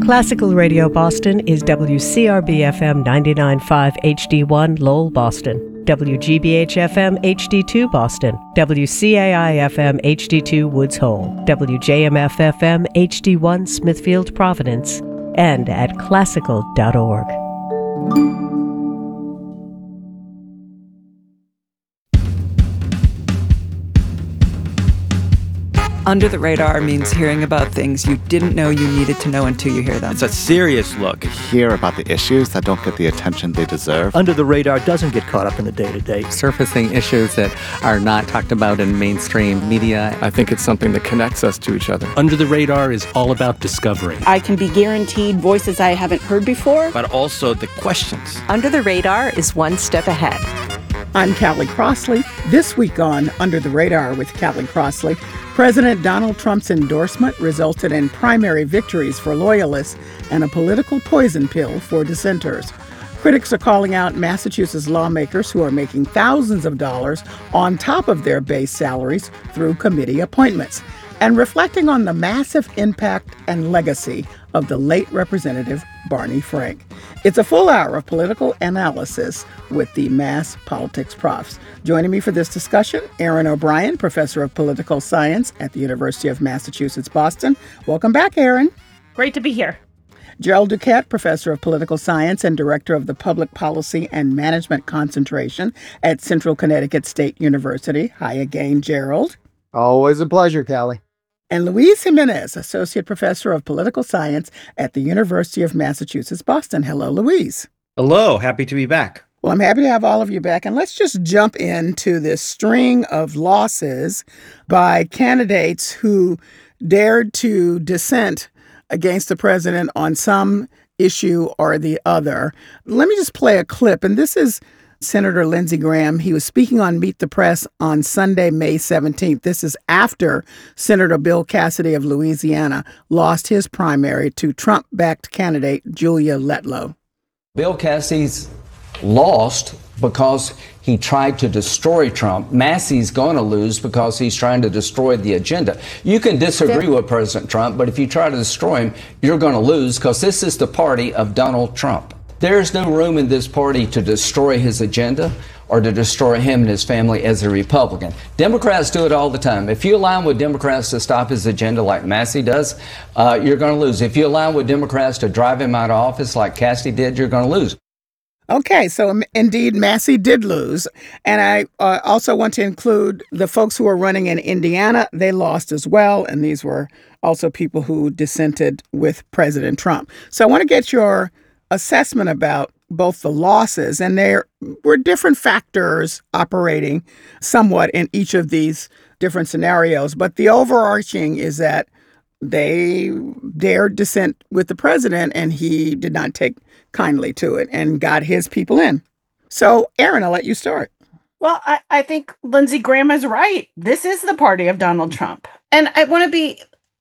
Classical Radio Boston is WCRB-FM 99.5 HD1 Lowell, Boston, WGBH-FM HD2 Boston, WCAI-FM HD2 Woods Hole, WJMF-FM HD1 Smithfield, Providence, and at classical.org. Under the Radar means hearing about things you didn't know you needed to know until you hear them. It's a serious look. Hear about the issues that don't get the attention they deserve. Under the Radar doesn't get caught up in the day-to-day. Surfacing issues that are not talked about in mainstream media. I think it's something that connects us to each other. Under the Radar is all about discovery. I can be guaranteed voices I haven't heard before. But also the questions. Under the Radar is one step ahead. I'm Callie Crossley. This week on Under the Radar with Callie Crossley, President Donald Trump's endorsement resulted in primary victories for loyalists and a political poison pill for dissenters. Critics are calling out Massachusetts lawmakers who are making thousands of dollars on top of their base salaries through committee appointments, and reflecting on the massive impact and legacy of the late Representative Barney Frank. It's a full hour of political analysis with the Mass Politics Profs. Joining me for this discussion, Erin O'Brien, Professor of Political Science at the University of Massachusetts, Boston. Welcome back, Erin. Great to be here. Gerald Duquette, Professor of Political Science and Director of the Public Policy and Management Concentration at Central Connecticut State University. Hi again, Gerald. Always a pleasure, Callie. And Luis Jimenez, Associate Professor of Political Science at the University of Massachusetts, Boston. Hello, Luis. Hello. Happy to be back. Well, I'm happy to have all of you back. And let's just jump into this string of losses by candidates who dared to dissent against the president on some issue or the other. Let me just play a clip. And this is Senator Lindsey Graham. He was speaking on Meet the Press on Sunday, May 17th. This is after Senator Bill Cassidy of Louisiana lost his primary to Trump-backed candidate Julia Letlow. Bill Cassidy's lost because he tried to destroy Trump. Massey's going to lose because he's trying to destroy the agenda. You can disagree with President Trump, but if you try to destroy him, you're going to lose because this is the party of Donald Trump. There's no room in this party to destroy his agenda or to destroy him and his family as a Republican. Democrats do it all the time. If you align with Democrats to stop his agenda like Massey does, you're going to lose. If you align with Democrats to drive him out of office like Cassidy did, you're going to lose. Okay, so indeed, Massey did lose. And I also want to include the folks who are running in Indiana. They lost as well. And these were also people who dissented with President Trump. So I want to get your assessment about both the losses, and there were different factors operating somewhat in each of these different scenarios. But the overarching is that they dared dissent with the president, and he did not take kindly to it and got his people in. So, Erin, I'll let you start. Well, I think Lindsey Graham is right. This is the party of Donald Trump. And I want to be...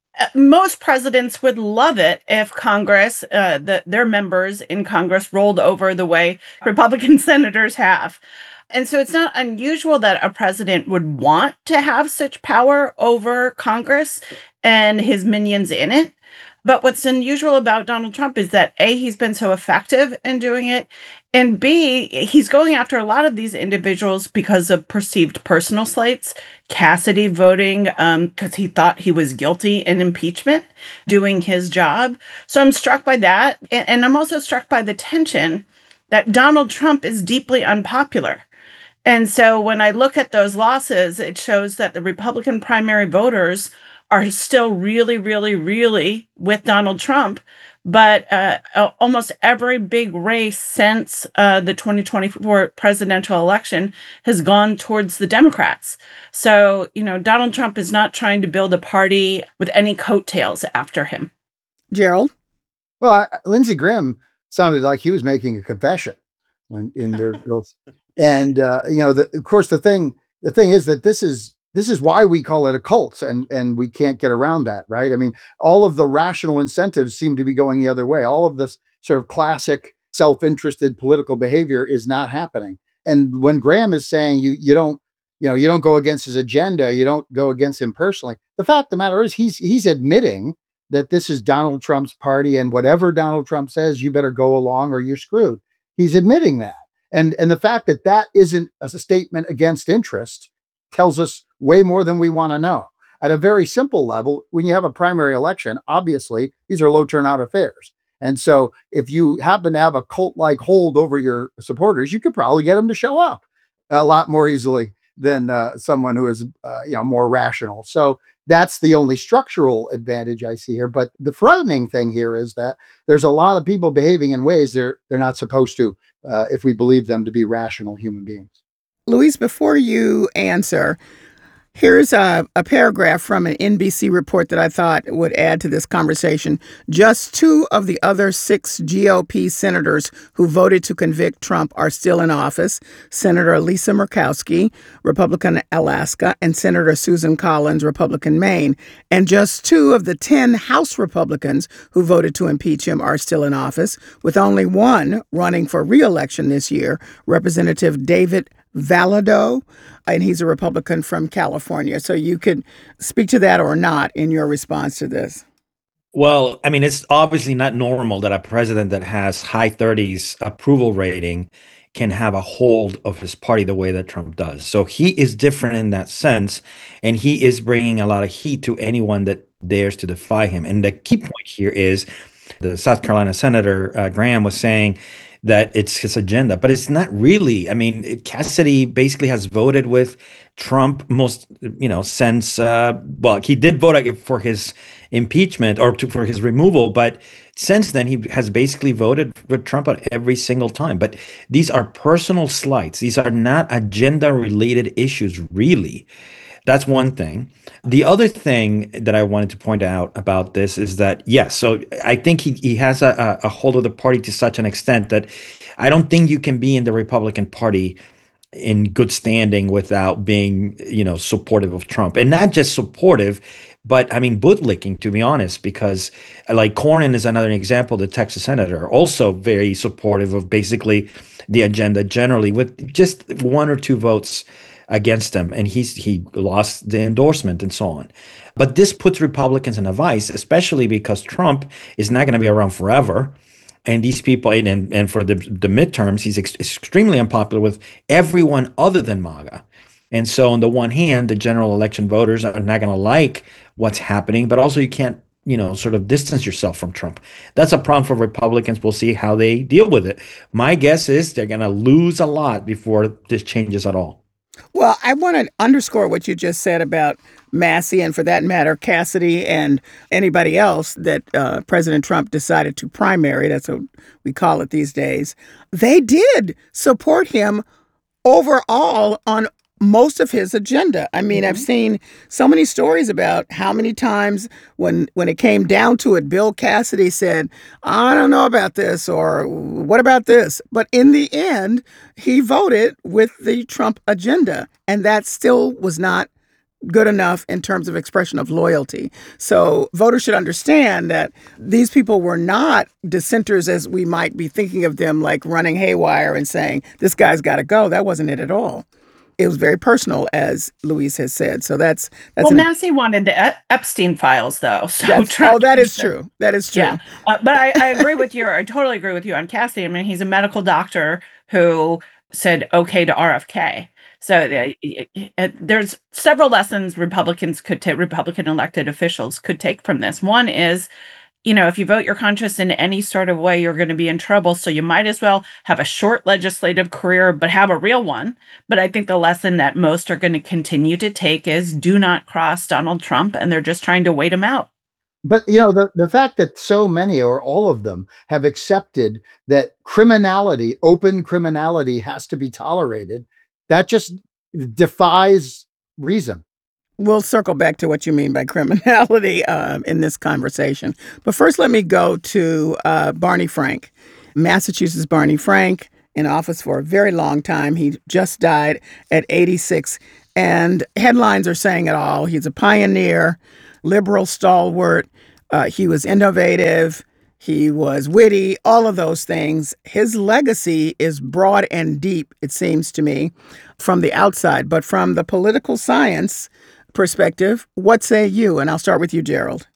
most presidents would love it if Congress, their members in Congress rolled over the way Republican senators have. And so it's not unusual that a president would want to have such power over Congress and his minions in it. But what's unusual about Donald Trump is that A, he's been so effective in doing it, and B, he's going after a lot of these individuals because of perceived personal slights. Cassidy voting because he thought he was guilty in impeachment, doing his job. So I'm struck by that. And I'm also struck by the tension that Donald Trump is deeply unpopular. And so when I look at those losses, it shows that the Republican primary voters are still really, really, really with Donald Trump. But almost every big race since the 2024 presidential election has gone towards the Democrats. So, Donald Trump is not trying to build a party with any coattails after him. Gerald? Well, Lindsey Graham sounded like he was making a confession in their bills. And, of course, the thing is that this is why we call it a cult, and we can't get around that, right? I mean, all of the rational incentives seem to be going the other way. All of this sort of classic self-interested political behavior is not happening. And when Graham is saying you don't go against his agenda, you don't go against him personally, the fact of the matter is he's admitting that this is Donald Trump's party, and whatever Donald Trump says, you better go along or you're screwed. He's admitting that. And the fact that that isn't a statement against interest tells us way more than we want to know. At a very simple level, when you have a primary election, obviously, these are low turnout affairs. And so if you happen to have a cult-like hold over your supporters, you could probably get them to show up a lot more easily than someone who is more rational. So that's the only structural advantage I see here. But the frightening thing here is that there's a lot of people behaving in ways they're not supposed to, if we believe them to be rational human beings. Luis, before you answer, here's a paragraph from an NBC report that I thought would add to this conversation. Just 2 of the other 6 GOP senators who voted to convict Trump are still in office. Senator Lisa Murkowski, Republican Alaska, and Senator Susan Collins, Republican Maine. And just 2 of the 10 House Republicans who voted to impeach him are still in office, with only one running for re-election this year, Representative David Valadao, and he's a Republican from California. So you could speak to that or not in your response to this. Well, I mean, it's obviously not normal that a president that has high 30s approval rating can have a hold of his party the way that Trump does. So he is different in that sense, and he is bringing a lot of heat to anyone that dares to defy him. And the key point here is the South Carolina Senator Graham was saying that it's his agenda, but it's not really. I mean, Cassidy basically has voted with Trump since, he did vote for his impeachment or for his removal, but since then he has basically voted with Trump at every single time. But these are personal slights. These are not agenda-related issues, really. That's one thing. The other thing that I wanted to point out about this is that, yes, so I think he has a hold of the party to such an extent that I don't think you can be in the Republican Party in good standing without being, supportive of Trump. And not just supportive, but I mean, bootlicking, to be honest, because like Cornyn is another example, the Texas senator, also very supportive of basically the agenda generally, with just 1 or 2 votes against him, and he lost the endorsement and so on. But this puts Republicans in a vice, especially because Trump is not going to be around forever, and these people, and for the midterms, he's extremely unpopular with everyone other than MAGA. And so on the one hand, the general election voters are not going to like what's happening, but also you can't sort of distance yourself from Trump. That's a problem for Republicans. We'll see how they deal with it. My guess is they're going to lose a lot before this changes at all. Well, I want to underscore what you just said about Massey and, for that matter, Cassidy and anybody else that President Trump decided to primary. That's what we call it these days. They did support him overall on most of his agenda. I mean, I've seen so many stories about how many times when it came down to it, Bill Cassidy said, I don't know about this, or what about this? But in the end, he voted with the Trump agenda, and that still was not good enough in terms of expression of loyalty. So voters should understand that these people were not dissenters as we might be thinking of them, like running haywire and saying, this guy's got to go. That wasn't it at all. It was very personal, as Luis has said. So that's Massey wanted the Epstein files, though. So that is true. That is true. Yeah. But I agree with you. I totally agree with you on Cassidy. I mean, he's a medical doctor who said okay to RFK. So there's several lessons Republican elected officials could take from this. One is, if you vote your conscience in any sort of way, you're going to be in trouble. So you might as well have a short legislative career, but have a real one. But I think the lesson that most are going to continue to take is do not cross Donald Trump, and they're just trying to wait him out. But, the fact that so many or all of them have accepted that criminality, open criminality, has to be tolerated, that just defies reason. We'll circle back to what you mean by criminality in this conversation. But first, let me go to Barney Frank. Massachusetts Barney Frank, in office for a very long time. He just died at 86. And headlines are saying it all. He's a pioneer, liberal stalwart. He was innovative. He was witty, all of those things. His legacy is broad and deep, it seems to me, from the outside. But from the political science perspective, what say you? And I'll start with you, Gerald.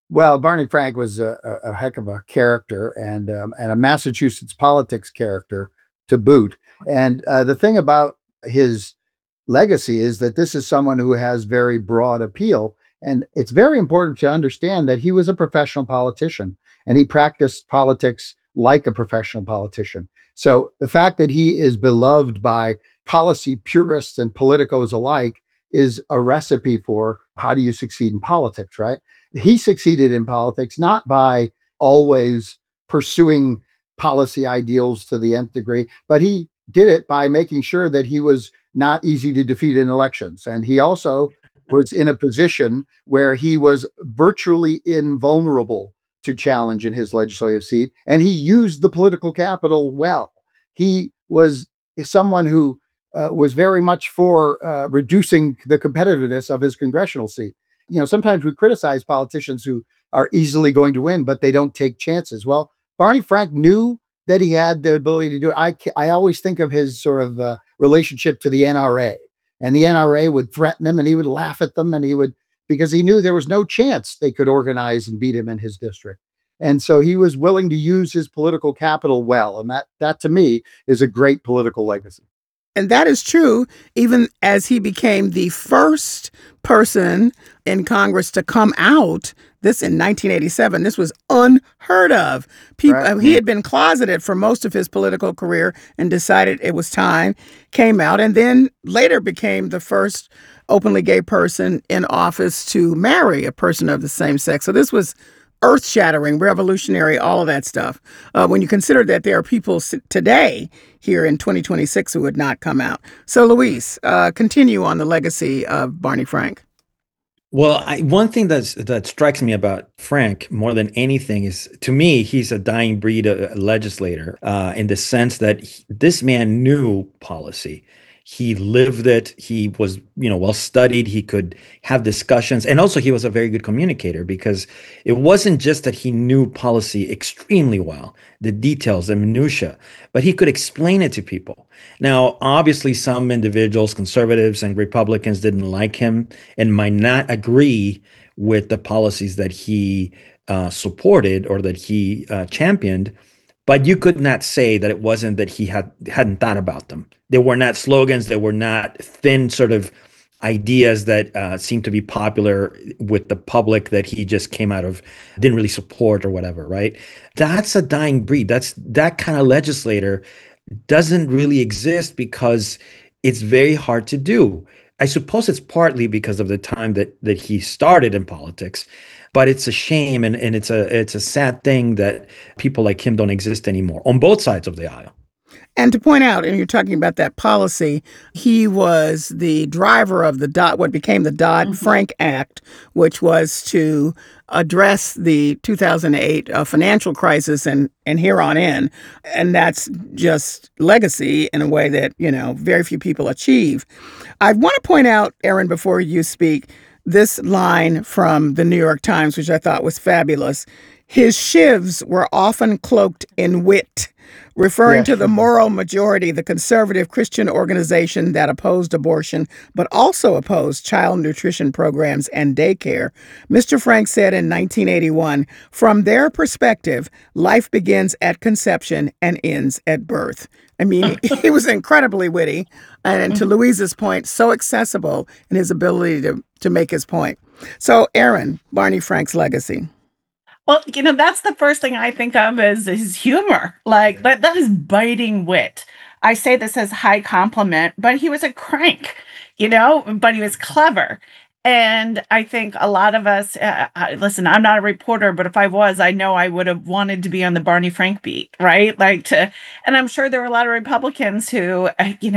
Well, Barney Frank was a heck of a character and a Massachusetts politics character to boot. And the thing about his legacy is that this is someone who has very broad appeal. And it's very important to understand that he was a professional politician and he practiced politics like a professional politician. So the fact that he is beloved by policy purists and politicos alike is a recipe for how do you succeed in politics, right? He succeeded in politics not by always pursuing policy ideals to the nth degree, but he did it by making sure that he was not easy to defeat in elections. And he also was in a position where he was virtually invulnerable to challenge in his legislative seat. And he used the political capital well. He was someone who was very much for reducing the competitiveness of his congressional seat. Sometimes we criticize politicians who are easily going to win, but they don't take chances. Well, Barney Frank knew that he had the ability to do it. I always think of his sort of relationship to the NRA, and the NRA would threaten him and he would laugh at them, and because he knew there was no chance they could organize and beat him in his district. And so he was willing to use his political capital well. And that to me is a great political legacy. And that is true, even as he became the first person in Congress to come out. This in 1987. This was unheard of. He had been closeted for most of his political career and decided it was time, came out, and then later became the first openly gay person in office to marry a person of the same sex. So this was earth-shattering, revolutionary, all of that stuff. When you consider that there are people today here in 2026 who would not come out. So, Luis, continue on the legacy of Barney Frank. Well, one thing that strikes me about Frank more than anything is, to me, he's a dying breed legislator in the sense that this man knew policy. He lived it. He was, well studied. He could have discussions. And also he was a very good communicator, because it wasn't just that he knew policy extremely well, the details, the minutia, but he could explain it to people. Now, obviously, some individuals, conservatives and Republicans, didn't like him and might not agree with the policies that he supported or that he championed. But you could not say that it wasn't that he hadn't thought about them. They were not slogans. They were not thin sort of ideas that seemed to be popular with the public that he just came out of, didn't really support or whatever, right? That's a dying breed. That kind of legislator doesn't really exist because it's very hard to do. I suppose it's partly because of the time that he started in politics. But it's a shame, and it's a sad thing that people like him don't exist anymore on both sides of the aisle. And to point out, and you're talking about that policy, he was the driver of what became the Dodd-Frank Act, which was to address the 2008 financial crisis and here on in. And that's just legacy in a way that, very few people achieve. I want to point out, Aaron, before you speak, this line from the New York Times, which I thought was fabulous. His shivs were often cloaked in wit, referring to the moral majority, the conservative Christian organization that opposed abortion, but also opposed child nutrition programs and daycare. Mr. Frank said in 1981, from their perspective, life begins at conception and ends at birth. I mean, he was incredibly witty, and to Louise's point, so accessible in his ability to make his point. So, Aaron, Barney Frank's legacy. Well, that's the first thing I think of is his humor. Like, that is biting wit. I say this as high compliment, but he was a crank, but he was clever. And I think a lot of us, listen, I'm not a reporter, but if I was, I know I would have wanted to be on the Barney Frank beat, right? And I'm sure there were a lot of Republicans who,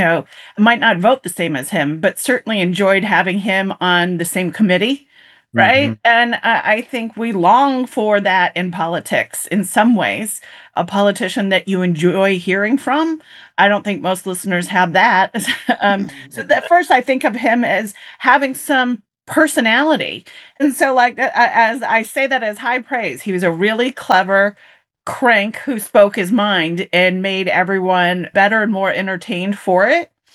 might not vote the same as him, but certainly enjoyed having him on the same committee, right? Mm-hmm. And I think we long for that in politics in some ways, a politician that you enjoy hearing from. I don't think most listeners have that. So at first I think of him as having some personality. And so as I say that as high praise, he was a really clever crank who spoke his mind and made everyone better and more entertained for it.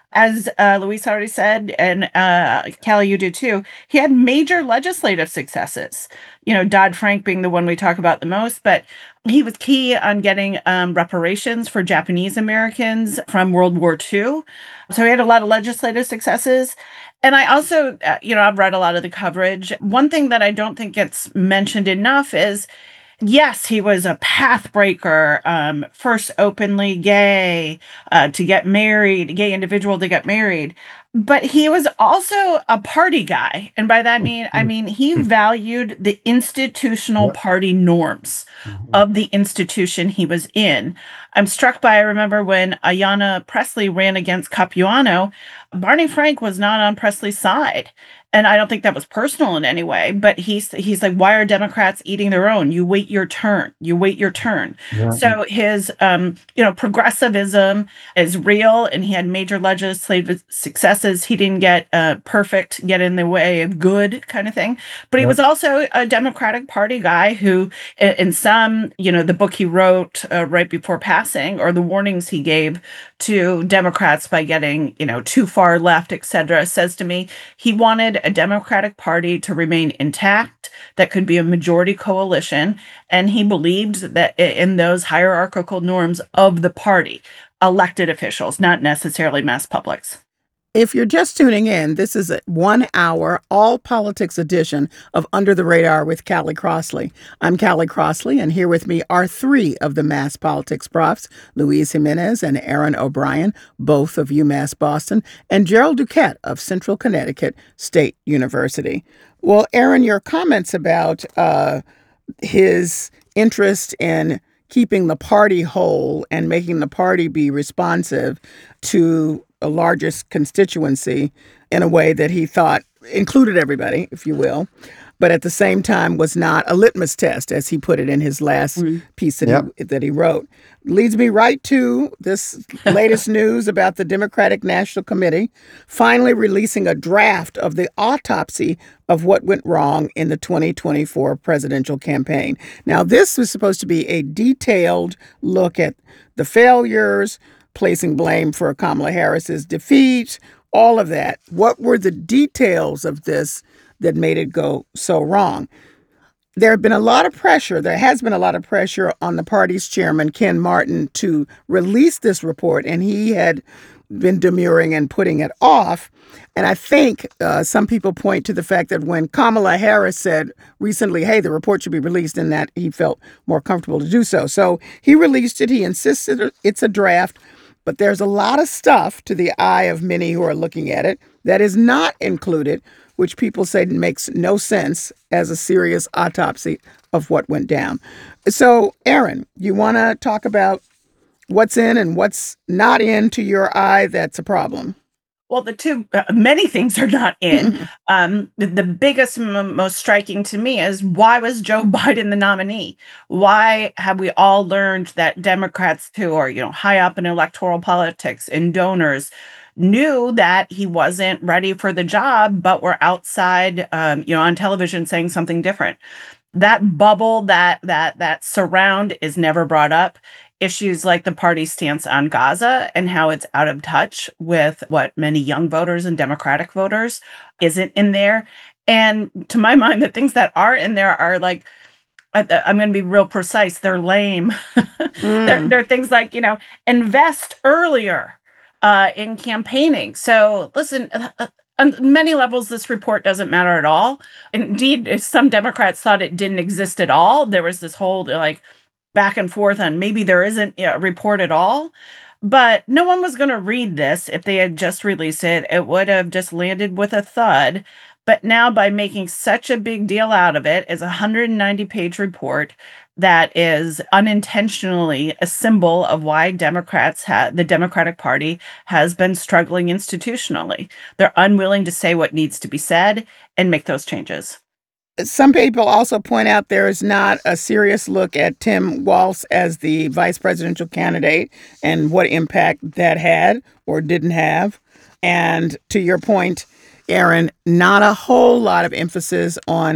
as Luis already said, and Callie, you do too, he had major legislative successes. Dodd-Frank being the one we talk about the most, but he was key on getting reparations for Japanese Americans from World War II. So he had a lot of legislative successes. And I also, I've read a lot of the coverage. One thing that I don't think gets mentioned enough is, yes, he was a path breaker, first openly gay to get married, gay individual to get married. But he was also a party guy. And by that I mean he valued the institutional party norms of the institution he was in. I'm struck by, I remember when Ayanna Pressley ran against Capuano, Barney Frank was not on Presley's side. And I don't think that was personal in any way, but he's like, why are Democrats eating their own? You wait your turn. You wait your turn. Yeah. So his, progressivism is real, and he had major legislative successes. He didn't get perfect, get in the way of good kind of thing. But he was also a Democratic Party guy who, in some, the book he wrote right before passing, or the warnings he gave to Democrats by getting, too far left, et cetera, says to me, he wanted a Democratic Party to remain intact, that could be a majority coalition. And he believed that in those hierarchical norms of the party, elected officials, not necessarily mass publics. If you're just tuning in, this is a 1 hour all politics edition of Under the Radar with Callie Crossley. I'm Callie Crossley, and here with me are three of the Mass Politics profs, Luis Jimenez and Aaron O'Brien, both of UMass Boston, and Gerald Duquette of Central Connecticut State University. Well, Aaron, your comments about his interest in keeping the party whole and making the party be responsive to a largest constituency in a way that he thought included everybody, if you will, but at the same time was not a litmus test, as he put it in his last piece that he wrote. Leads me right to this latest news about the Democratic National Committee finally releasing a draft of the autopsy of what went wrong in the 2024 presidential campaign. Now, this was supposed to be a detailed look at the failures, placing blame for Kamala Harris's defeat, all of that. What were the details of this that made it go so wrong? There has been a lot of pressure on the party's chairman, Ken Martin, to release this report, and he had been demurring and putting it off. And I think some people point to the fact that when Kamala Harris said recently, hey, the report should be released, and that he felt more comfortable to do so. So he released it. He insisted it's a draft. But there's a lot of stuff to the eye of many who are looking at it that is not included, which people say makes no sense as a serious autopsy of what went down. So, Aaron, you want to talk about what's in and what's not in to your eye that's a problem? Well, many things are not in. The biggest, most striking to me is, why was Joe Biden the nominee? Why have we all learned that Democrats who are, high up in electoral politics and donors knew that he wasn't ready for the job, but were outside, on television saying something different? That bubble, that surround is never brought up. Issues like the party's stance on Gaza and how it's out of touch with what many young voters and Democratic voters isn't in there. And to my mind, the things that are in there are like, I'm going to be real precise, they're lame. They're things like, invest earlier in campaigning. So listen, on many levels, this report doesn't matter at all. Indeed, if some Democrats thought it didn't exist at all, there was this whole back and forth on maybe there isn't a report at all. But no one was going to read this if they had just released it. It would have just landed with a thud. But now, by making such a big deal out of it, is a 190-page report that is unintentionally a symbol of why the Democratic Party has been struggling institutionally. They're unwilling to say what needs to be said and make those changes. Some people also point out there is not a serious look at Tim Walz as the vice presidential candidate and what impact that had or didn't have. And to your point, Aaron, not a whole lot of emphasis on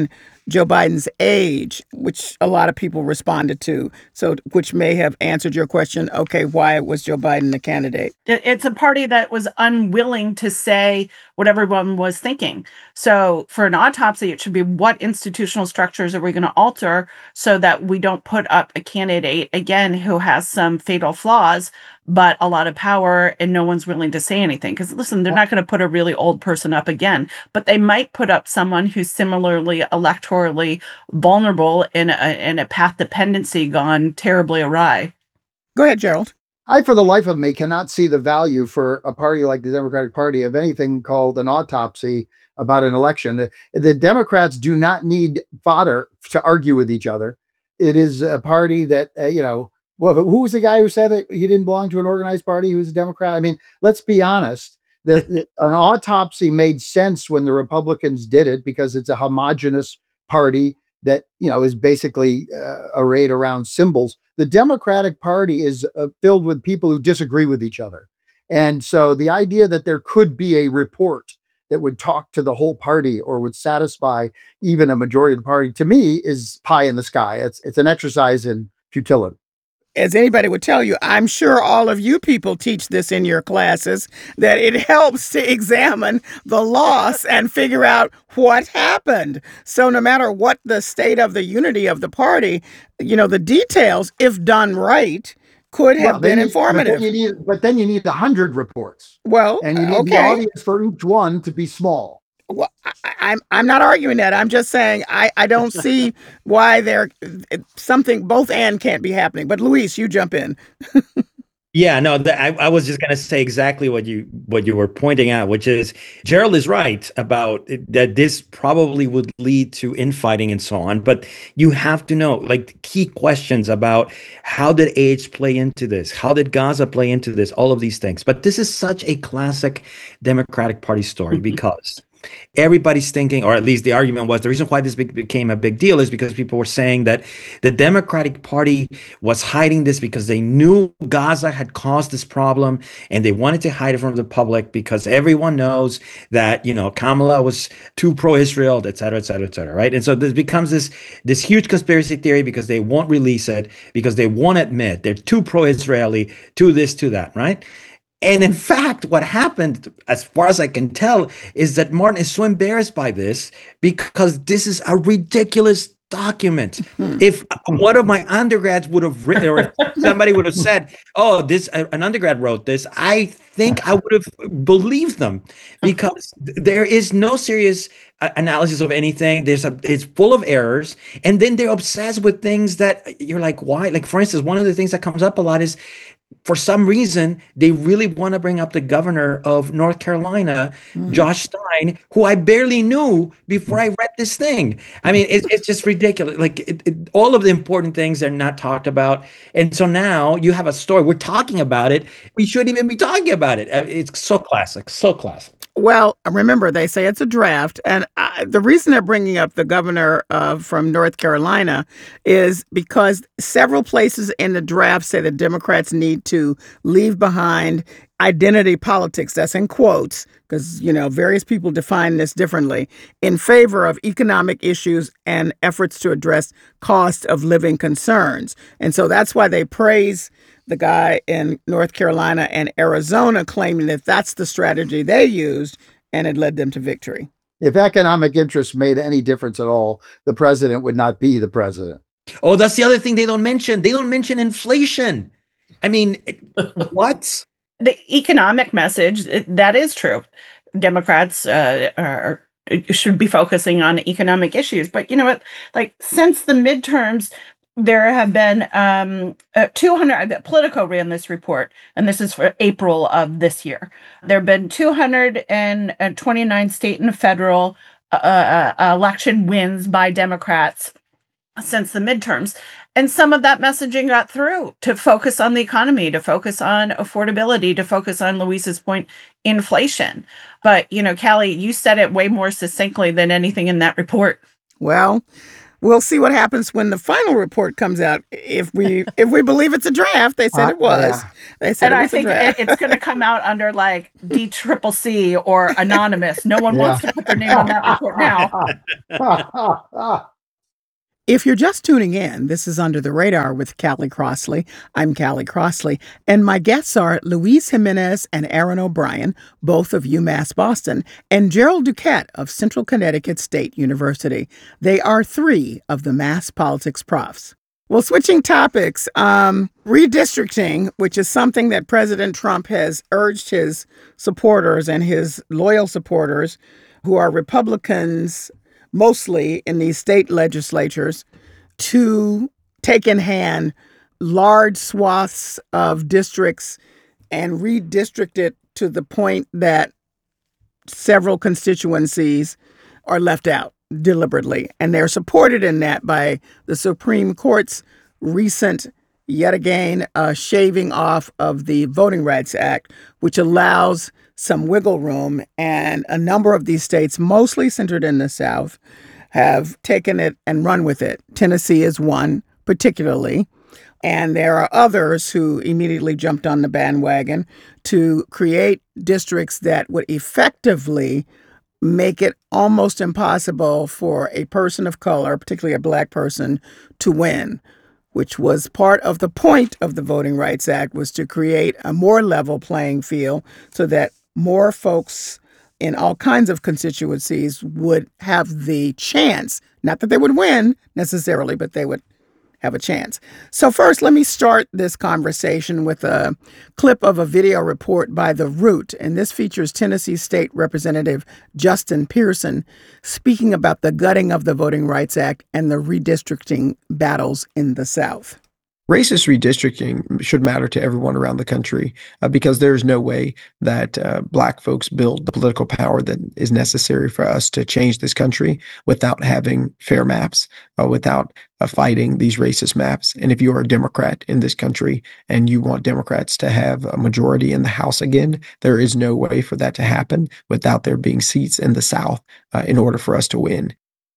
Joe Biden's age, which a lot of people responded to. So, which may have answered your question. Okay, why was Joe Biden the candidate? It's a party that was unwilling to say what everyone was thinking. So for an autopsy, it should be what institutional structures are we going to alter so that we don't put up a candidate, again, who has some fatal flaws, but a lot of power, and no one's willing to say anything. Because listen, they're not going to put a really old person up again, but they might put up someone who's similarly electorally vulnerable in a path dependency gone terribly awry. Go ahead, Gerald. I, for the life of me, cannot see the value for a party like the Democratic Party of anything called an autopsy about an election. The Democrats do not need fodder to argue with each other. It is a party that, well, who was the guy who said that he didn't belong to an organized party? He was a Democrat. I mean, let's be honest. An autopsy made sense when the Republicans did it because it's a homogenous party that, is basically arrayed around symbols. The Democratic Party is filled with people who disagree with each other. And so the idea that there could be a report that would talk to the whole party or would satisfy even a majority of the party, to me, is pie in the sky. It's an exercise in futility. As anybody would tell you, I'm sure all of you people teach this in your classes, that it helps to examine the loss and figure out what happened. So no matter what the state of the unity of the party, the details, if done right, could have been informative. But then you need 100 reports. Well, and you need the audience for each one to be small. Well, I'm not arguing that. I'm just saying I don't see why both and can't be happening. But Luis, you jump in. Yeah, no, I was just going to say exactly what you were pointing out, which is Gerald is right about that this probably would lead to infighting and so on. But you have to know, like, key questions about how did age play into this? How did Gaza play into this? All of these things. But this is such a classic Democratic Party story because everybody's thinking, or at least the argument was, the reason why this became a big deal is because people were saying that the Democratic Party was hiding this because they knew Gaza had caused this problem and they wanted to hide it from the public because everyone knows that, Kamala was too pro-Israel, et cetera, et cetera, et cetera, right? And so this becomes this huge conspiracy theory because they won't release it, because they won't admit they're too pro-Israeli, to this, to that, right? And in fact, what happened, as far as I can tell, is that Martin is so embarrassed by this because this is a ridiculous document. If one of my undergrads would have written, or if somebody would have said, "Oh, an undergrad wrote this," I think I would have believed them, because there is no serious analysis of anything. It's full of errors, and then they're obsessed with things that you're like, why? Like, for instance, one of the things that comes up a lot is, for some reason, they really want to bring up the governor of North Carolina, Josh Stein, who I barely knew before I read this thing. I mean, it's just ridiculous. Like, all of the important things are not talked about. And so now you have a story. We're talking about it. We shouldn't even be talking about it. It's so classic, so classic. Well, remember, they say it's a draft. And the reason they're bringing up the governor from North Carolina is because several places in the draft say the Democrats need to leave behind identity politics, that's in quotes, because, various people define this differently, in favor of economic issues and efforts to address cost of living concerns. And so that's why they praise the guy in North Carolina and Arizona, claiming that that's the strategy they used and it led them to victory. If economic interests made any difference at all, the president would not be the president. Oh, that's the other thing they don't mention. They don't mention inflation. I mean, what? The economic message, that is true. Democrats should be focusing on economic issues. But you know what? Like, since the midterms, there have been 200, Politico ran this report, and this is for April of this year. There have been 229 state and federal election wins by Democrats since the midterms. And some of that messaging got through to focus on the economy, to focus on affordability, to focus on Luis's point, inflation. But, Callie, you said it way more succinctly than anything in that report. Well, we'll see what happens when the final report comes out. If we believe it's a draft, they said it was. Yeah. They said, and I think it's going to come out under like DCCC or anonymous. No one wants to put their name on that report now. If you're just tuning in, this is Under the Radar with Callie Crossley. I'm Callie Crossley, and my guests are Luis Jimenez and Aaron O'Brien, both of UMass Boston, and Gerald Duquette of Central Connecticut State University. They are three of the mass politics profs. Well, switching topics, redistricting, which is something that President Trump has urged his supporters and his loyal supporters, who are Republicans mostly in these state legislatures, to take in hand large swaths of districts and redistrict it to the point that several constituencies are left out deliberately. And they're supported in that by the Supreme Court's recent, yet again, shaving off of the Voting Rights Act, which allows some wiggle room. And a number of these states, mostly centered in the South, have taken it and run with it. Tennessee is one, particularly. And there are others who immediately jumped on the bandwagon to create districts that would effectively make it almost impossible for a person of color, particularly a Black person, to win, which was part of the point of the Voting Rights Act, was to create a more level playing field so that more folks in all kinds of constituencies would have the chance, not that they would win necessarily, but they would have a chance. So first, let me start this conversation with a clip of a video report by The Root, and this features Tennessee State Representative Justin Pearson speaking about the gutting of the Voting Rights Act and the redistricting battles in the South. Racist redistricting should matter to everyone around the country because there's no way that Black folks build the political power that is necessary for us to change this country without having fair maps, without fighting these racist maps. And if you're a Democrat in this country and you want Democrats to have a majority in the House again, there is no way for that to happen without there being seats in the South in order for us to win.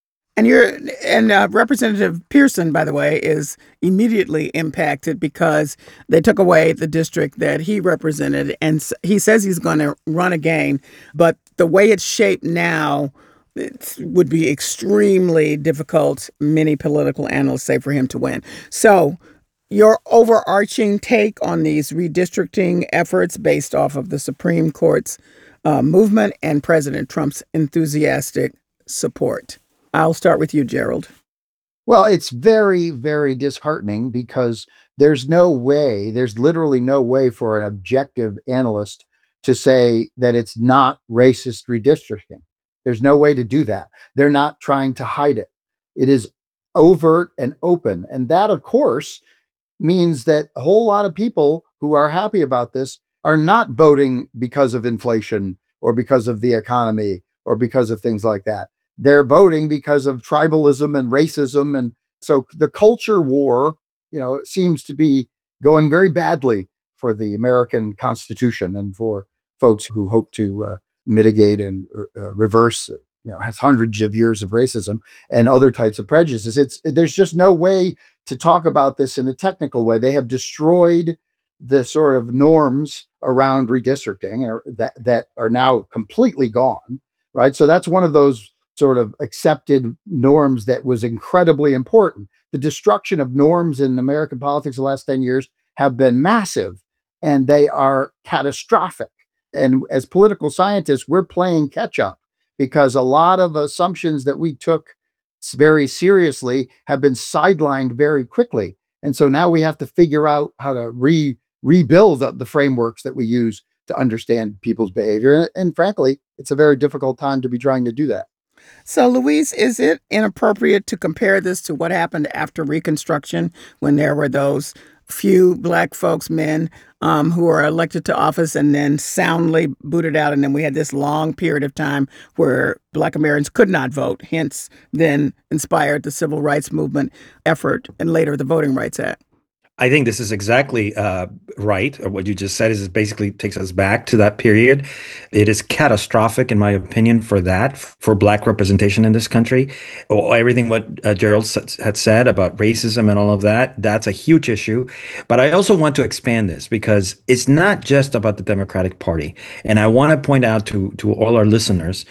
And Representative Pearson, by the way, is immediately impacted because they took away the district that he represented. And he says he's going to run again. But the way it's shaped now, it would be extremely difficult, many political analysts say, for him to win. So your overarching take on these redistricting efforts based off of the Supreme Court's movement and President Trump's enthusiastic support. I'll start with you, Gerald. Well, it's very, very disheartening because there's literally no way for an objective analyst to say that it's not racist redistricting. There's no way to do that. They're not trying to hide it. It is overt and open. And that, of course, means that a whole lot of people who are happy about this are not voting because of inflation or because of the economy or because of things like that. They're voting because of tribalism and racism. And so the culture war, seems to be going very badly for the American Constitution and for folks who hope to mitigate and reverse, has hundreds of years of racism and other types of prejudices. There's just no way to talk about this in a technical way. They have destroyed the sort of norms around redistricting that are now completely gone, right? So that's one of those sort of accepted norms that was incredibly important. The destruction of norms in American politics the last 10 years have been massive, and they are catastrophic. And as political scientists, we're playing catch up because a lot of assumptions that we took very seriously have been sidelined very quickly. And so now we have to figure out how to rebuild the frameworks that we use to understand people's behavior. And frankly, it's a very difficult time to be trying to do that. So, Luis, is it inappropriate to compare this to what happened after Reconstruction when there were those few Black folks, men, who were elected to office and then soundly booted out? And then we had this long period of time where Black Americans could not vote, hence then inspired the Civil Rights Movement effort and later the Voting Rights Act. I think this is exactly right. What you just said is it basically takes us back to that period. It is catastrophic, in my opinion, for Black representation in this country. Everything what Gerald had said about racism and all of that, that's a huge issue. But I also want to expand this because it's not just about the Democratic Party. And I want to point out to all our listeners,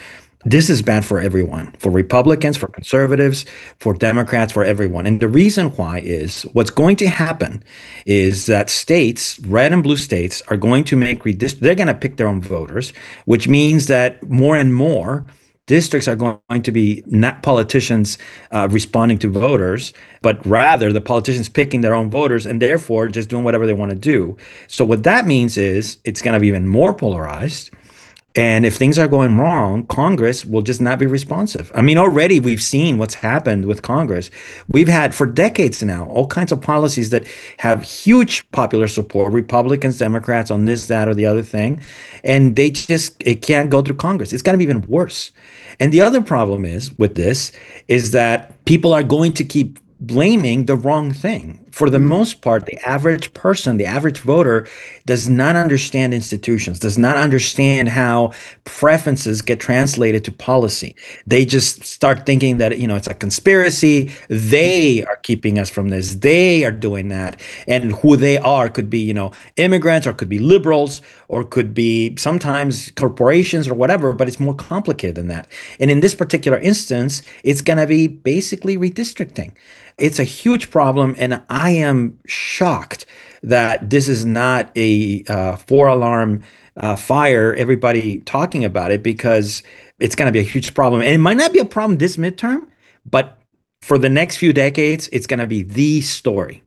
this is bad for everyone, for Republicans, for conservatives, for Democrats, for everyone. And the reason why is what's going to happen is that states, red and blue states, are going to make they're going to pick their own voters, which means that more and more districts are going to be not politicians responding to voters, but rather the politicians picking their own voters and therefore just doing whatever they want to do. So what that means is it's going to be even more polarized. And if things are going wrong, Congress will just not be responsive. I mean, already we've seen what's happened with Congress. We've had for decades now all kinds of policies that have huge popular support, Republicans, Democrats on this, that, or the other thing. And it can't go through Congress. It's going to be even worse. And the other problem with this is that people are going to keep blaming the wrong thing. For the most part, the average person, the average voter does not understand institutions, does not understand how preferences get translated to policy. They just start thinking that, it's a conspiracy. They are keeping us from this. They are doing that. And who they are could be, immigrants, or could be liberals, or could be sometimes corporations or whatever, but it's more complicated than that. And in this particular instance, it's going to be basically redistricting. It's a huge problem, and I am shocked that this is not a four-alarm fire, everybody talking about it, because it's going to be a huge problem. And it might not be a problem this midterm, but for the next few decades, it's going to be the story.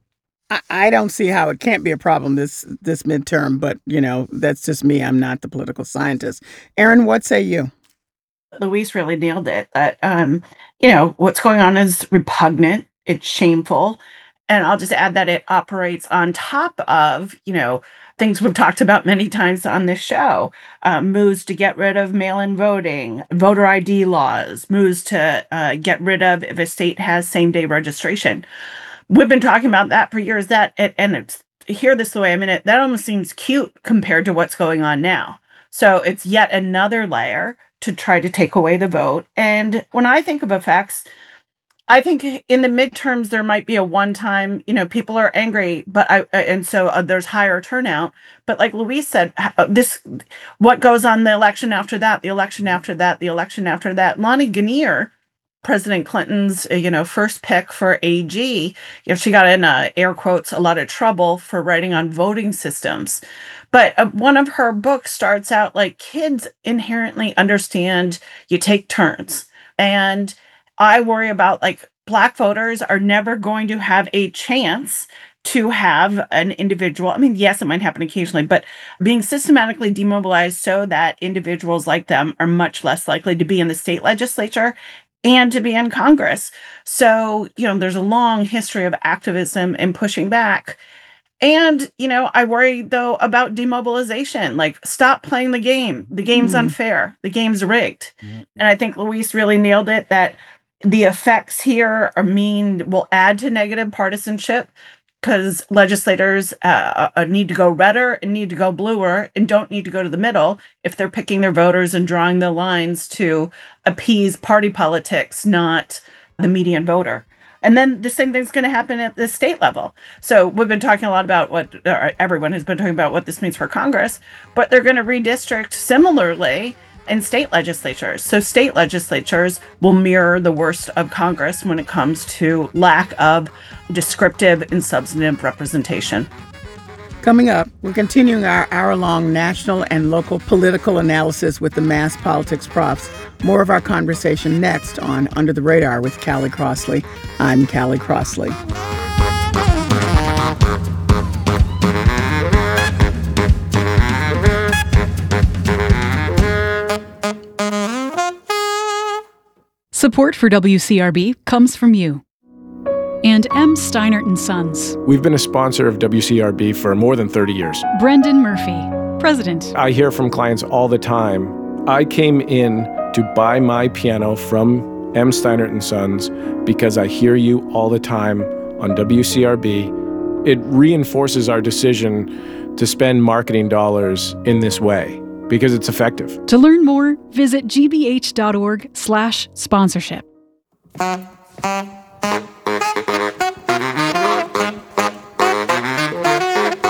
I don't see how it can't be a problem this midterm, but, that's just me. I'm not the political scientist. Aaron, what say you? Luis really nailed it. That, what's going on is repugnant. It's shameful. And I'll just add that it operates on top of, things we've talked about many times on this show, moves to get rid of mail-in voting, voter ID laws, moves to get rid of if a state has same-day registration. We've been talking about that for years. Hear this the way I'm in it, that almost seems cute compared to what's going on now. So it's yet another layer to try to take away the vote. And when I think of effects, I think in the midterms, there might be a one-time, people are angry, and so there's higher turnout. But like Luis said, what goes on the election after that, the election after that, the election after that. Lonnie Guinier, President Clinton's, first pick for AG, she got in air quotes, a lot of trouble for writing on voting systems. But one of her books starts out like kids inherently understand you take turns. And I worry about Black voters are never going to have a chance to have an individual. I mean, yes, it might happen occasionally, but being systematically demobilized so that individuals like them are much less likely to be in the state legislature and to be in Congress. So, there's a long history of activism and pushing back. And, I worry, though, about demobilization. Stop playing the game. The game's unfair. The game's rigged. And I think Luis really nailed it, that the effects here will add to negative partisanship, because legislators need to go redder and need to go bluer and don't need to go to the middle if they're picking their voters and drawing the lines to appease party politics, not the median voter. And then the same thing's going to happen at the state level. So we've been talking a lot about everyone has been talking about what this means for Congress, but they're going to redistrict similarly in state legislatures. So state legislatures will mirror the worst of Congress when it comes to lack of descriptive and substantive representation. Coming up, we're continuing our hour-long national and local political analysis with the Mass Politics Profs. More of our conversation next on Under the Radar with Callie Crossley. I'm Callie Crossley. Support for WCRB comes from you and M. Steinert & Sons. We've been a sponsor of WCRB for more than 30 years. Brendan Murphy, President. I hear from clients all the time, I came in to buy my piano from M. Steinert & Sons because I hear you all the time on WCRB. It reinforces our decision to spend marketing dollars in this way, because it's effective. To learn more, visit gbh.org/sponsorship.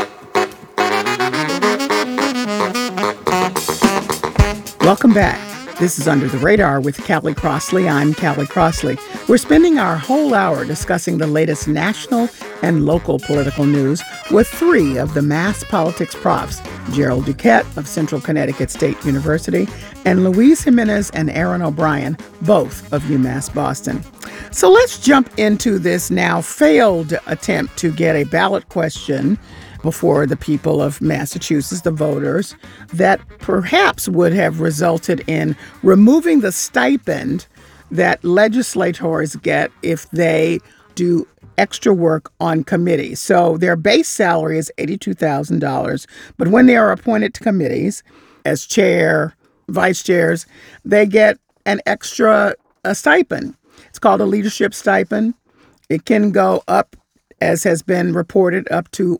Welcome back. This is Under the Radar with Callie Crossley. I'm Callie Crossley. We're spending our whole hour discussing the latest national and local political news with three of the mass politics profs, Gerald Duquette of Central Connecticut State University and Luis Jimenez and Aaron O'Brien, both of UMass Boston. So let's jump into this now failed attempt to get a ballot question before the people of Massachusetts, the voters, that perhaps would have resulted in removing the stipend that legislators get if they do extra work on committees. So their base salary is $82,000, but when they are appointed to committees as chair, vice chairs, they get an extra stipend. It's called a leadership stipend. It can go up, as has been reported, up to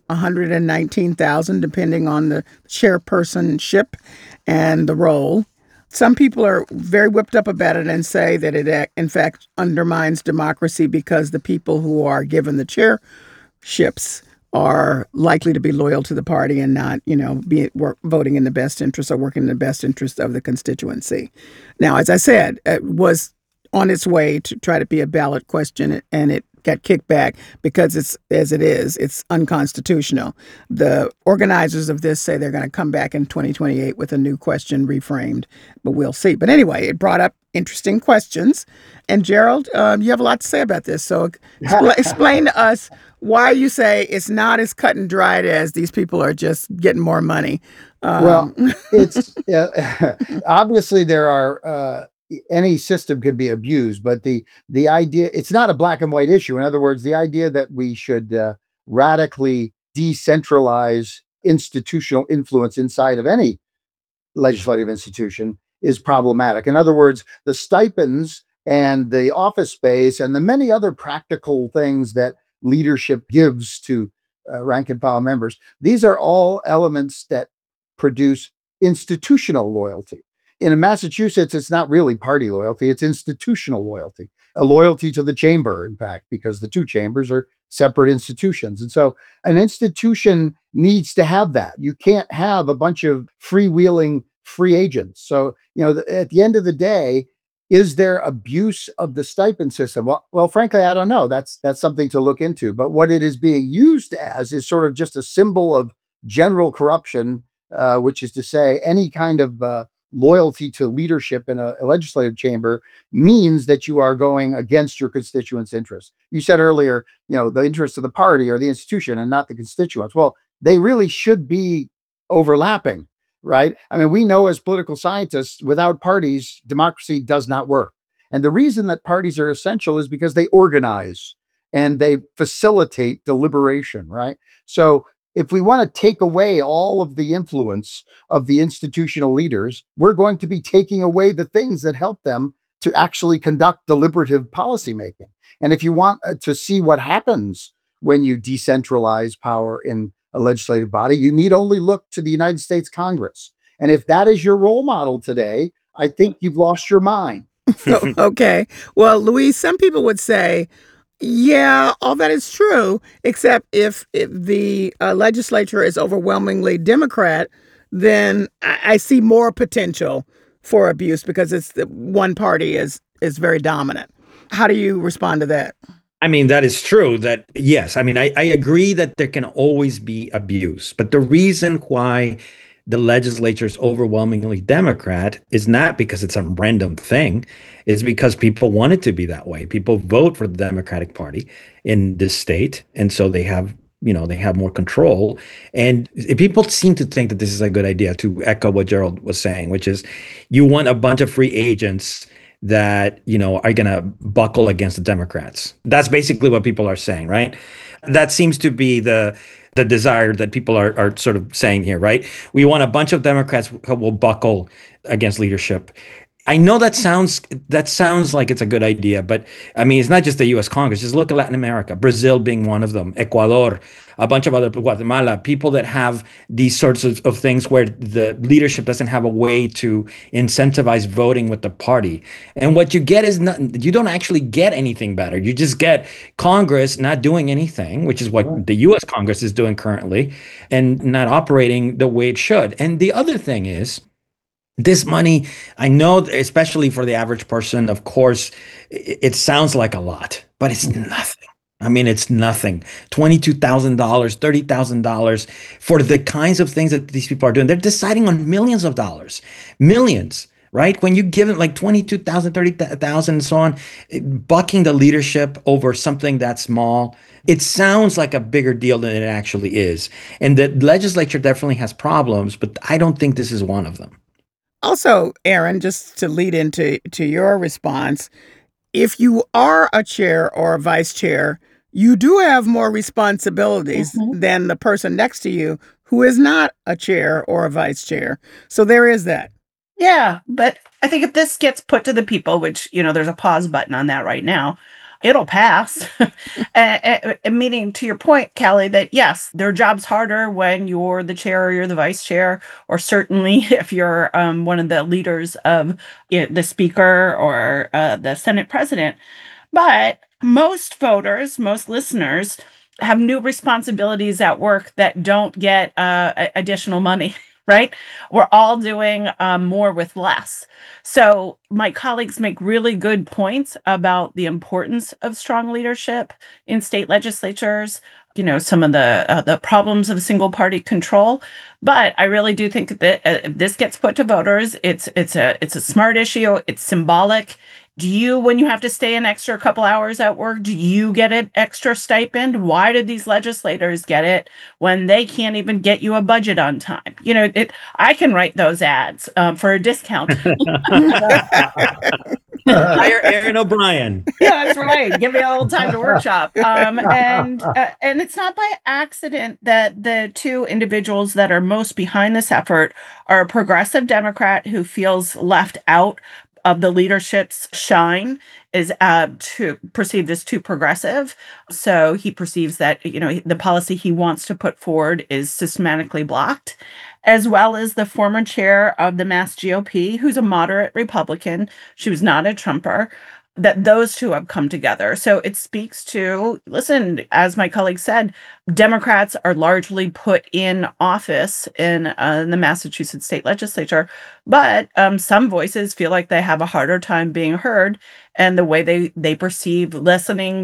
$119,000, depending on the chairpersonship and the role. Some people are very whipped up about it and say that it, in fact, undermines democracy because the people who are given the chairships are likely to be loyal to the party and not, voting in the best interest or working in the best interest of the constituency. Now, as I said, it was on its way to try to be a ballot question, and it got kicked back because it's unconstitutional. The organizers of this say they're going to come back in 2028 with a new question reframed, but we'll see. But anyway, it brought up interesting questions. And Gerald, you have a lot to say about this. So explain to us why you say it's not as cut and dried as these people are just getting more money. Well, it's obviously there are any system could be abused, but the idea, it's not a black and white issue. In other words, the idea that we should radically decentralize institutional influence inside of any legislative institution is problematic. In other words, the stipends and the office space and the many other practical things that leadership gives to rank and file members, these are all elements that produce institutional loyalty. In Massachusetts, it's not really party loyalty, it's institutional loyalty, a loyalty to the chamber, in fact, because the two chambers are separate institutions. And so an institution needs to have that. You can't have a bunch of freewheeling free agents. So, at the end of the day, is there abuse of the stipend system? Well, frankly, I don't know. That's something to look into. But what it is being used as is sort of just a symbol of general corruption, which is to say any kind of loyalty to leadership in a legislative chamber means that you are going against your constituents' interests. You said earlier, the interests of the party or the institution and not the constituents. Well, they really should be overlapping, right? I mean, we know as political scientists, without parties, democracy does not work. And the reason that parties are essential is because they organize and they facilitate deliberation, right? So if we want to take away all of the influence of the institutional leaders, we're going to be taking away the things that help them to actually conduct deliberative policymaking. And if you want to see what happens when you decentralize power in a legislative body, you need only look to the United States Congress. And if that is your role model today, I think you've lost your mind. Okay. Well, Luis, some people would say, yeah, all that is true, except if the legislature is overwhelmingly Democrat, then I see more potential for abuse because it's one party is very dominant. How do you respond to that? I mean, that is true that, yes, I mean, I agree that there can always be abuse, but the reason why the legislature is overwhelmingly Democrat is not because it's a random thing. It's because people want it to be that way. People vote for the Democratic Party in this state. And so they have, they have more control. And people seem to think that this is a good idea, to echo what Gerald was saying, which is you want a bunch of free agents that, are going to buckle against the Democrats. That's basically what people are saying, right? That seems to be the desire that people are sort of saying here, right? We want a bunch of Democrats who will buckle against leadership. I know that sounds like it's a good idea, but I mean, it's not just the U.S. Congress. Just look at Latin America, Brazil being one of them, Ecuador, a bunch of other, Guatemala, people that have these sorts of things where the leadership doesn't have a way to incentivize voting with the party. And what you get is you don't actually get anything better. You just get Congress not doing anything, which is what the U.S. Congress is doing currently, and not operating the way it should. And the other thing is, This money, I know, especially for the average person, of course, it sounds like a lot, but it's nothing. I mean, it's nothing. $22,000, $30,000 for the kinds of things that these people are doing. They're deciding on millions of dollars, millions, right? When you give it like 22,000, 30,000 and so on, bucking the leadership over something that small, it sounds like a bigger deal than it actually is. And the legislature definitely has problems, but I don't think this is one of them. Also, Aaron, just to lead into your response, if you are a chair or a vice chair, you do have more responsibilities than the person next to you who is not a chair or a vice chair. So there is that. Yeah, but I think if this gets put to the people, which, there's a pause button on that right now, it'll pass. Meaning, to your point, Callie, that yes, their job's harder when you're the chair or you're the vice chair, or certainly if you're one of the leaders of the speaker or the Senate president. But most voters, most listeners have new responsibilities at work that don't get additional money. Right? We're all doing more with less. So my colleagues make really good points about the importance of strong leadership in state legislatures, some of the problems of single party control. But I really do think that if this gets put to voters, it's a smart issue. It's symbolic. Do you, when you have to stay an extra couple hours at work, do you get an extra stipend? Why did these legislators get it when they can't even get you a budget on time? I can write those ads for a discount. Hire Aaron O'Brien. Yeah, that's right. Give me a little time to workshop. And it's not by accident that the two individuals that are most behind this effort are a progressive Democrat who feels left out of the leadership's shine, is perceived as too progressive. So he perceives that, the policy he wants to put forward is systematically blocked, as well as the former chair of the Mass GOP, who's a moderate Republican. She was not a Trumper. That those two have come together. So it speaks to, listen, as my colleague said, Democrats are largely put in office in the Massachusetts state legislature, but some voices feel like they have a harder time being heard, and the way they perceive listening,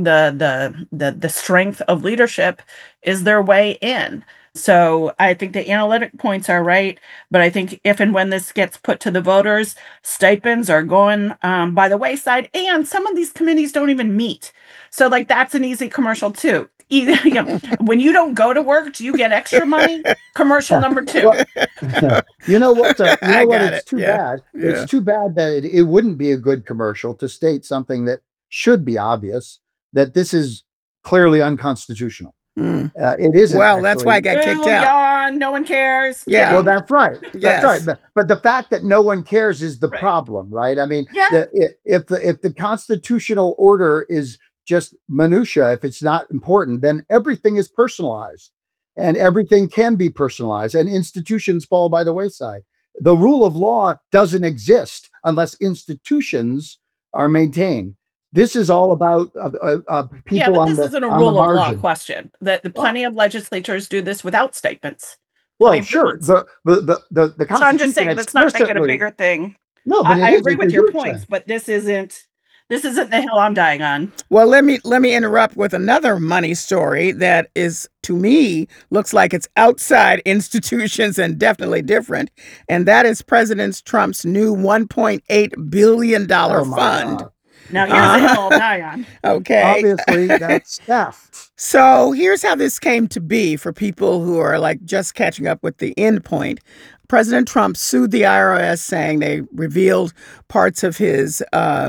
the strength of leadership is their way in. So I think the analytic points are right, but I think if and when this gets put to the voters, stipends are going by the wayside, and some of these committees don't even meet. So that's an easy commercial too. When you don't go to work, do you get extra money? Commercial number 2. You know what? It's too bad. Yeah. It's too bad that it wouldn't be a good commercial to state something that should be obvious, that this is clearly unconstitutional. It isn't. Well, that's why I got kicked out. No one cares. Yeah. Well, that's right. Yes. That's right. But the fact that no one cares is the problem, right? I mean, if the constitutional order is just minutia, if it's not important, then everything is personalized, and everything can be personalized, and institutions fall by the wayside. The rule of law doesn't exist unless institutions are maintained. This is all about people on the margin. This isn't a rule of law question. That plenty of legislatures do this without statements. Well, sure. The Constitution. So I'm just saying, let's not make it a bigger thing. No, but I agree with your points, but this isn't the hill I'm dying on. Well, let me interrupt with another money story that is, to me, looks like it's outside institutions and definitely different. And that is President Trump's new $1.8 billion fund. God. Now here's the hill I'll die on. Okay. Obviously, that's theft. So here's how this came to be for people who are just catching up with the end point. President Trump sued the IRS, saying they revealed parts of his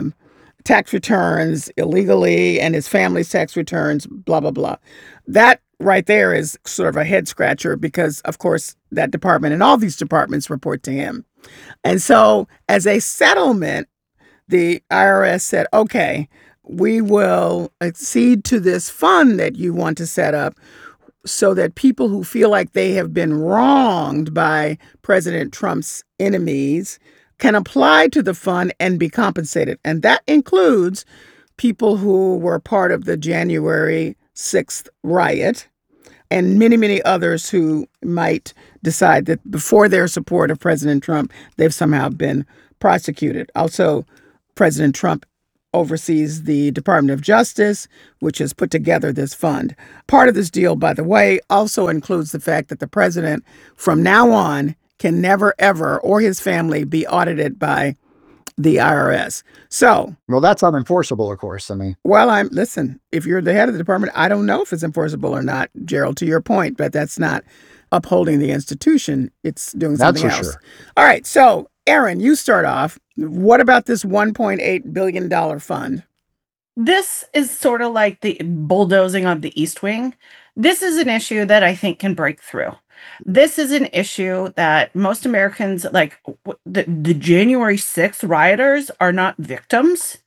tax returns illegally and his family's tax returns, blah, blah, blah. That right there is sort of a head scratcher because, of course, that department and all these departments report to him. And so as a settlement, the IRS said, okay, we will accede to this fund that you want to set up so that people who feel like they have been wronged by President Trump's enemies can apply to the fund and be compensated. And that includes people who were part of the January 6th riot, and many, many others who might decide that before their support of President Trump, they've somehow been prosecuted. Also, President Trump oversees the Department of Justice, which has put together this fund. Part of this deal, by the way, also includes the fact that the president from now on can never, ever, or his family, be audited by the IRS. So, well, that's unenforceable, of course. I mean, well, listen, if you're the head of the department, I don't know if it's enforceable or not, Gerald, to your point, but that's not upholding the institution. It's doing something else. That's for sure. All right. So, Aaron, you start off. What about this $1.8 billion fund? This is sort of like the bulldozing of the East Wing. This is an issue that I think can break through. This is an issue that most Americans, like the January 6th rioters, are not victims.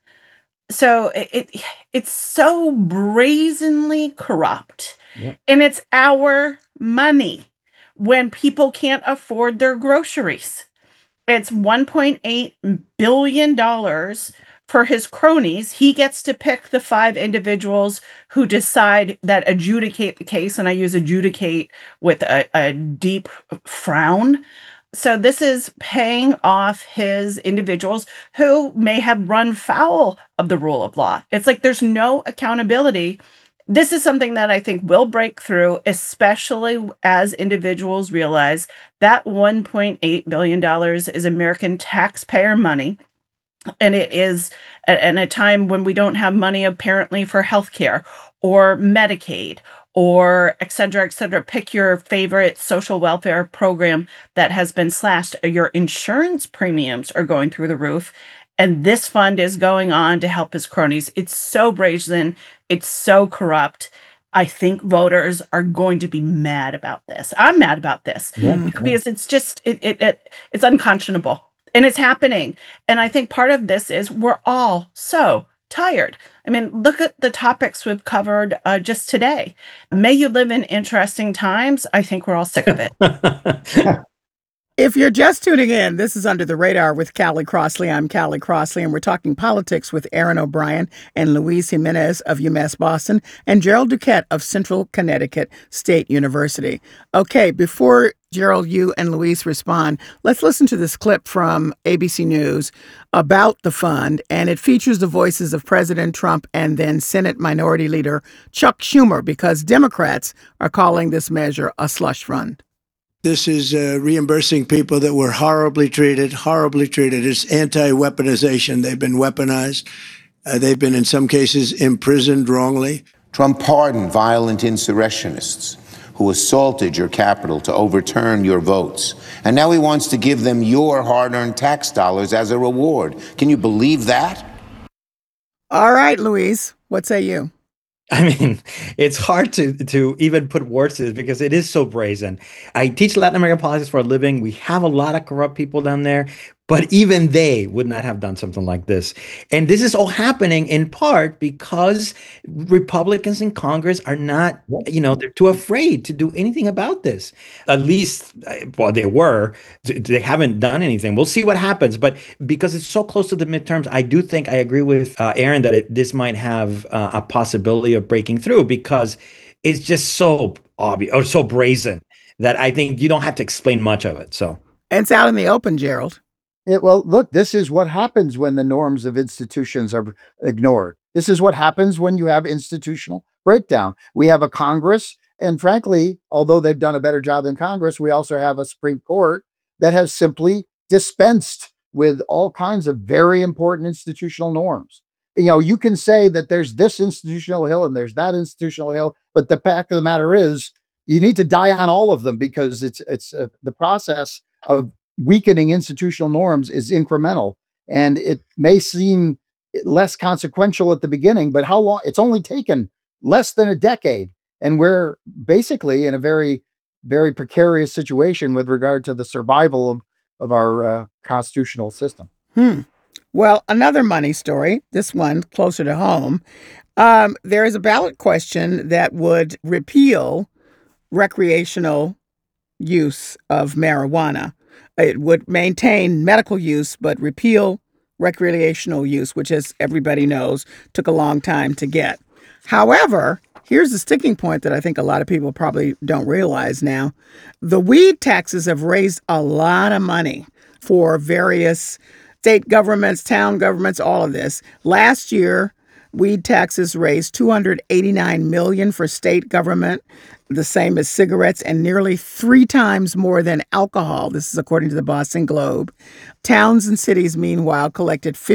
So it's so brazenly corrupt. Yep. And it's our money when people can't afford their groceries. It's $1.8 billion for his cronies. He gets to pick the 5 individuals who decide that adjudicate the case. And I use adjudicate with a deep frown. So this is paying off his individuals who may have run foul of the rule of law. It's like there's no accountability. This is something that I think will break through, especially as individuals realize that $1.8 billion is American taxpayer money. And it is at a time when we don't have money, apparently, for healthcare or Medicaid or et cetera, et cetera. Pick your favorite social welfare program that has been slashed. Your insurance premiums are going through the roof. And this fund is going on to help his cronies. It's so brazen. It's so corrupt. I think voters are going to be mad about this. I'm mad about this because it's just, it's unconscionable. And it's happening. And I think part of this is we're all so tired. I mean, look at the topics we've covered just today. May you live in interesting times. I think we're all sick of it. If you're just tuning in, this is Under the Radar with Callie Crossley. I'm Callie Crossley, and we're talking politics with Aaron O'Brien and Luis Jimenez of UMass Boston and Gerald Duquette of Central Connecticut State University. Okay, before Gerald, you and Luis respond, let's listen to this clip from ABC News about the fund, and it features the voices of President Trump and then Senate Minority Leader Chuck Schumer, because Democrats are calling this measure a slush fund. This is reimbursing people that were horribly treated. It's anti-weaponization. They've been weaponized. They've been, in some cases, imprisoned wrongly. Trump pardoned violent insurrectionists who assaulted your Capitol to overturn your votes. And now he wants to give them your hard-earned tax dollars as a reward. Can you believe that? All right, Luis, what say you? I mean, it's hard to even put words to this because it is so brazen. I teach Latin American politics for a living. We have a lot of corrupt people down there, but even they would not have done something like this. And this is all happening in part because Republicans in Congress are not, they're too afraid to do anything about this. At least, well, they haven't done anything. We'll see what happens. But because it's so close to the midterms, I do think I agree with Aaron that this might have a possibility of breaking through because it's just so obvious or so brazen that I think you don't have to explain much of it. So, and it's out in the open, Gerald. Well, look, this is what happens when the norms of institutions are ignored. This is what happens when you have institutional breakdown. We have a Congress, and frankly, although they've done a better job than Congress, we also have a Supreme Court that has simply dispensed with all kinds of very important institutional norms. You can say that there's this institutional hill and there's that institutional hill, but the fact of the matter is you need to die on all of them because it's the process of weakening institutional norms is incremental, and it may seem less consequential at the beginning, but how long? It's only taken less than a decade, and we're basically in a very, very precarious situation with regard to the survival of our constitutional system. Well, another money story, this one closer to home. There is a ballot question that would repeal recreational use of marijuana. It would maintain medical use, but repeal recreational use, which, as everybody knows, took a long time to get. However, Here's the sticking point that I think a lot of people probably don't realize now. The weed taxes have raised a lot of money for various state governments, town governments, all of this. Last year, weed taxes raised $289 million for state government, the same as cigarettes, and nearly 3 times more than alcohol. This is according to the Boston Globe. Towns and cities, meanwhile, collected